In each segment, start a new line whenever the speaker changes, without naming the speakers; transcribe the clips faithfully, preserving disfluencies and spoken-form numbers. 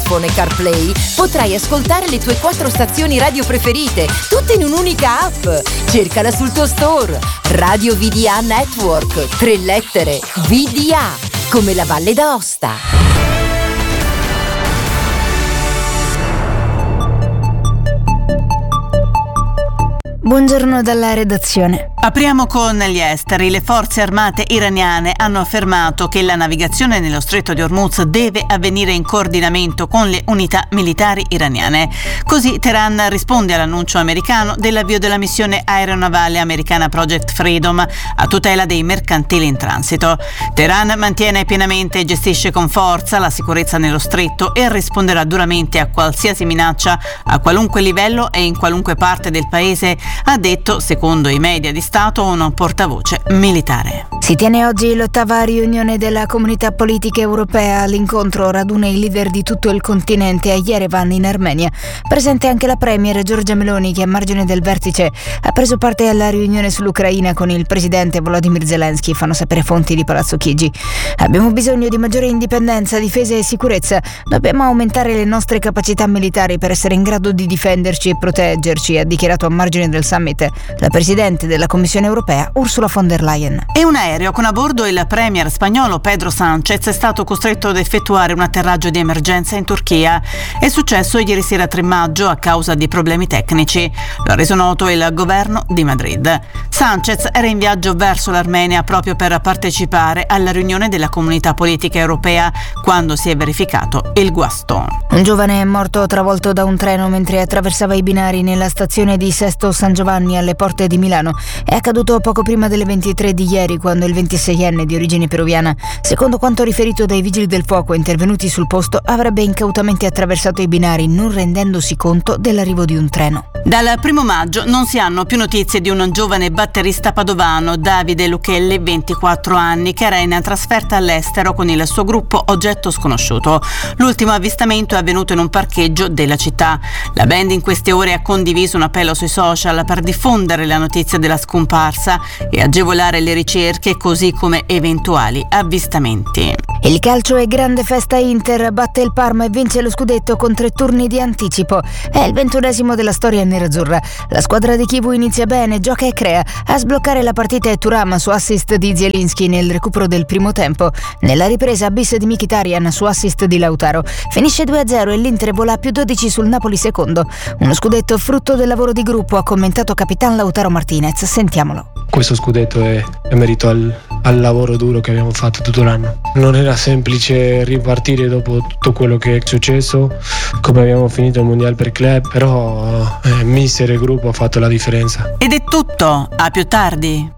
iPhone e CarPlay potrai ascoltare le tue quattro stazioni radio preferite, tutte in un'unica app. Cercala sul tuo store. Radio V D A Network. Tre lettere. V D A. Come la Valle d'Aosta.
Buongiorno dalla redazione.
Apriamo con gli esteri. Le forze armate iraniane hanno affermato che la navigazione nello stretto di Hormuz deve avvenire in coordinamento con le unità militari iraniane. Così Teheran risponde all'annuncio americano dell'avvio della missione aeronavale americana Project Freedom a tutela dei mercantili in transito. Teheran mantiene pienamente e gestisce con forza la sicurezza nello stretto e risponderà duramente a qualsiasi minaccia a qualunque livello e in qualunque parte del paese, ha detto, secondo i media di Stato, un portavoce militare.
Si tiene oggi l'ottava riunione della Comunità Politica Europea. L'incontro raduna i leader di tutto il continente a Yerevan, in Armenia. Presente anche la premier Giorgia Meloni, che a margine del vertice ha preso parte alla riunione sull'Ucraina con il presidente Volodymyr Zelensky, fanno sapere fonti di Palazzo Chigi. Abbiamo bisogno di maggiore indipendenza, difesa e sicurezza. Dobbiamo aumentare le nostre capacità militari per essere in grado di difenderci e proteggerci, ha dichiarato a margine del summit la presidente della Commissione Europea Ursula von der Leyen.
E un aereo con a bordo il premier spagnolo Pedro Sánchez è stato costretto ad effettuare un atterraggio di emergenza in Turchia. È successo ieri sera tre maggio a causa di problemi tecnici. Lo ha reso noto il governo di Madrid. Sánchez era in viaggio verso l'Armenia proprio per partecipare alla riunione della Comunità Politica Europea quando si è verificato il guasto.
Un giovane è morto travolto da un treno mentre attraversava i binari nella stazione di Sesto San Giovanni alle porte di Milano. È accaduto poco prima delle ventitré di ieri, quando il ventiseienne di origine peruviana, secondo quanto riferito dai vigili del fuoco intervenuti sul posto, avrebbe incautamente attraversato i binari non rendendosi conto dell'arrivo di un treno.
Dal primo maggio non si hanno più notizie di un giovane batterista padovano, Davide Luchelli, ventiquattro anni, che era in trasferta all'estero con il suo gruppo Oggetto Sconosciuto. L'ultimo avvistamento è avvenuto in un parcheggio della città. La band in queste ore ha condiviso un appello sui social per diffondere la notizia della scomparsa e agevolare le ricerche, così come eventuali avvistamenti.
Il calcio è grande festa. Inter batte il Parma e vince lo scudetto con tre turni di anticipo. È il ventunesimo della storia nerazzurra. La squadra di Kivu inizia bene, gioca e crea. A sbloccare la partita è Thuram su assist di Zielinski nel recupero del primo tempo. Nella ripresa bis di Mkhitaryan su assist di Lautaro. Finisce due a zero e l'Inter vola a più dodici sul Napoli secondo. Uno scudetto frutto del lavoro di gruppo, ha commentato capitan Lautaro Martinez. Sentiamolo.
Questo scudetto è, è merito al, al lavoro duro che abbiamo fatto tutto l'anno. Non era semplice ripartire dopo tutto quello che è successo, come abbiamo finito il mondiale per club, però eh, mister e gruppo ha fatto la differenza.
Ed è tutto, a più tardi.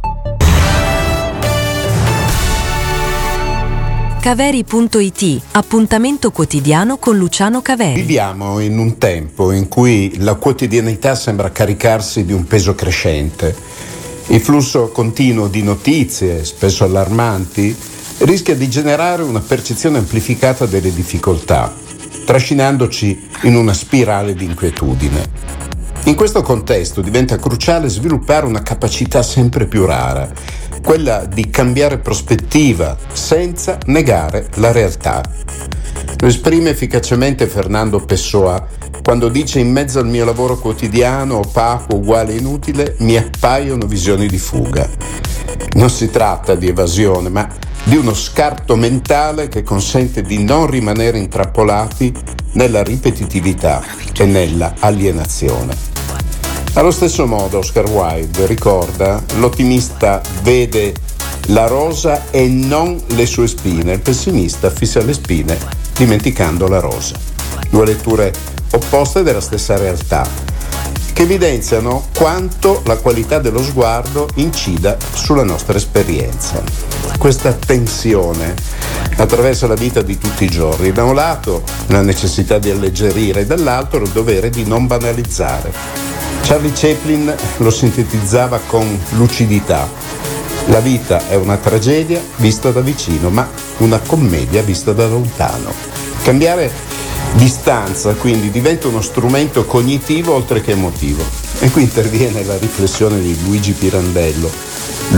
Caveri punto it, appuntamento quotidiano con Luciano Caveri.
Viviamo in un tempo in cui la quotidianità sembra caricarsi di un peso crescente. Il flusso continuo di notizie, spesso allarmanti, rischia di generare una percezione amplificata delle difficoltà, trascinandoci in una spirale di inquietudine. In questo contesto diventa cruciale sviluppare una capacità sempre più rara, quella di cambiare prospettiva senza negare la realtà. Lo esprime efficacemente Fernando Pessoa quando dice: in mezzo al mio lavoro quotidiano, opaco, uguale e inutile, mi appaiono visioni di fuga. Non si tratta di evasione, ma di uno scarto mentale che consente di non rimanere intrappolati nella ripetitività e nella alienazione. Allo stesso modo Oscar Wilde ricorda: l'ottimista vede la rosa e non le sue spine, il pessimista fissa le spine dimenticando la rosa. Due letture opposte della stessa realtà, che evidenziano quanto la qualità dello sguardo incida sulla nostra esperienza. Questa tensione attraversa la vita di tutti i giorni. Da un lato la necessità di alleggerire, dall'altro il dovere di non banalizzare. Charlie Chaplin lo sintetizzava con lucidità: la vita è una tragedia vista da vicino, ma una commedia vista da lontano. Cambiare distanza quindi diventa uno strumento cognitivo oltre che emotivo. E qui interviene la riflessione di Luigi Pirandello: